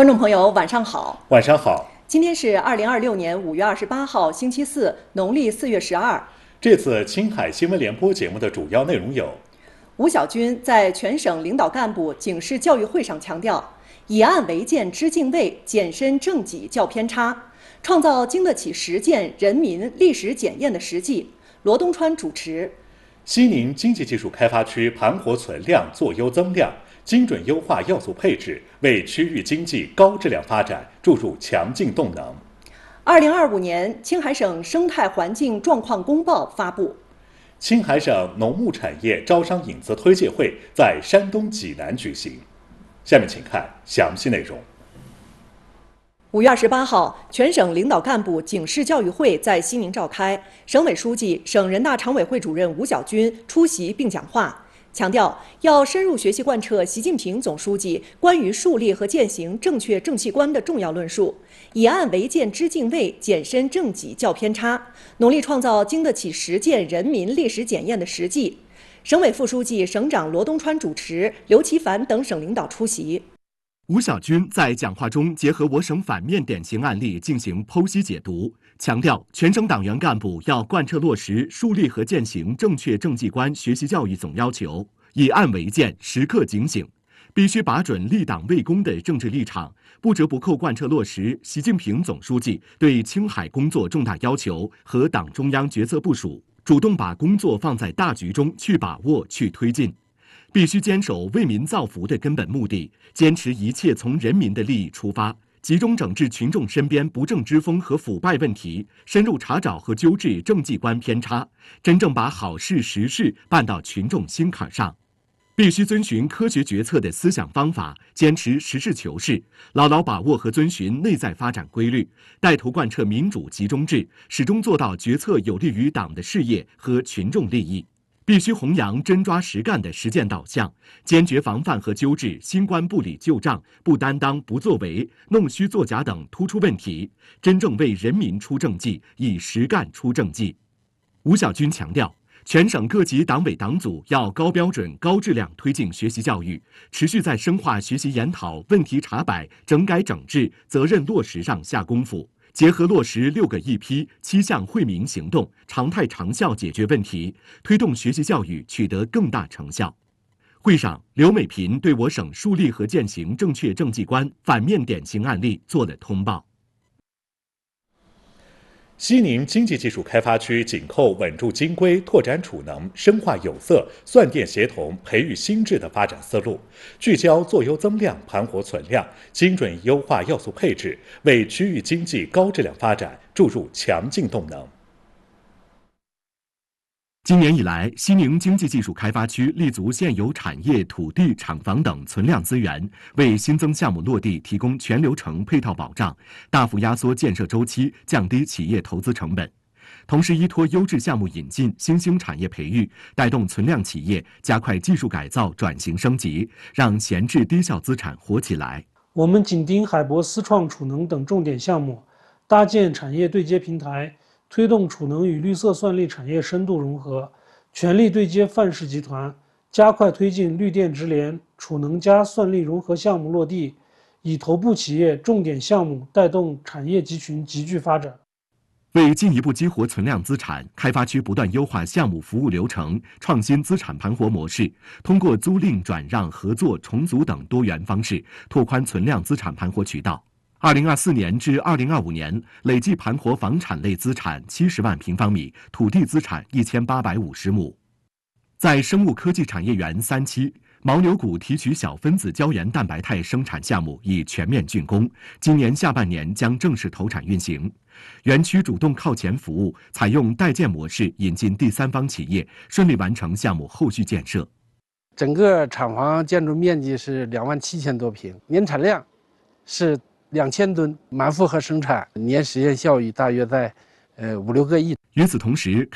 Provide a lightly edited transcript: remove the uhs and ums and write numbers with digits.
观众朋友，晚上好。 晚上好。 今天是2026年5月28号，星期四，农历4月12。 这次青海新闻联播节目的主要内容有： 吴晓军在全省领导干部警示教育会上强调，以案为鉴知敬畏，检身正己较偏差，创造经得起实践人民历史检验的实际。罗东川主持。 西宁经济技术开发区盘活存量，做优增量，精准优化要素配置，为区域经济高质量发展注入强劲动能。 2025年青海省生态环境状况公报发布。 青海省农牧产业招商引资推介会在山东济南举行。下面请看详细内容。 5月28号，全省领导干部警示教育会在西宁召开，省委书记、省人大常委会主任吴晓军出席并讲话，强调要深入学习贯彻习近平总书记关于树立和践行正确正气观的重要论述，以案为鉴知敬畏，检身正己较偏差，努力创造经得起实践人民历史检验的实际。省委副书记、省长罗东川主持，刘奇凡等省领导出席。 吴晓军在讲话中结合我省反面典型案例进行剖析解读，强调全省党员干部要贯彻落实树立和践行正确正绩观学习教育总要求，以案为鉴，时刻警醒，必须把准立党为公的政治立场，不折不扣贯彻落实习近平总书记对青海工作重大要求和党中央决策部署，主动把工作放在大局中去把握、去推进。必须坚守为民造福的根本目的，坚持一切从人民的利益出发，集中整治群众身边不正之风和腐败问题，深入查找和纠治政绩观偏差，真正把好事实事办到群众心坎上。必须遵循科学决策的思想方法，坚持实事求是，牢牢把握和遵循内在发展规律，带头贯彻民主集中制，始终做到决策有利于党的事业和群众利益。必须弘扬真抓实干的实践导向，坚决防范和纠治新冠不理旧账、不担当、不作为、弄虚作假等突出问题，真正为人民出政绩，以实干出政绩。吴晓军强调，全省各级党委党组要高标准、高质量推进学习教育，持续在深化学习研讨、问题查摆、整改整治、责任落实上下功夫。结合落实6个一批、7项惠民行动，常态长效解决问题，推动学习教育取得更大成效。会上，刘美萍对我省树立和践行正确正绩观反面典型案例做了通报。 西宁经济技术开发区紧扣稳住金规、拓展储能、深化有色、算电协同、培育新智的发展思路，聚焦做优增量、盘活存量，精准优化要素配置，为区域经济高质量发展注入强劲动能。 今年以来，西宁经济技术开发区立足现有产业、土地、厂房等存量资源，为新增项目落地提供全流程配套保障，大幅压缩建设周期，降低企业投资成本。同时，依托优质项目引进、新兴产业培育，带动存量企业加快技术改造、转型升级，让闲置低效资产活起来。 我们紧盯海博思创储能等重点项目，搭建产业对接平台，推动储能与绿色算力产业深度融合，全力对接范氏集团，加快推进绿电直联、储能加算力融合项目落地，以头部企业重点项目带动产业集群集聚发展。 为进一步激活存量资产，开发区不断优化项目服务流程，创新资产盘活模式，通过租赁、转让、合作、重组等多元方式，拓宽存量资产盘活渠道。2024年至2025年，累计盘活房产类资产70万平方米，土地资产1850亩。在生物科技产业园3期，牦牛骨提取小分子胶原蛋白肽生产项目已全面竣工，今年下半年将正式投产运行。园区主动靠前服务，采用代建模式引进第三方企业，顺利完成项目后续建设。 整个厂房建筑面积是27000多平，年产量是2000吨，满负荷生产，年实现效益大约在5、6个亿。 与此同时，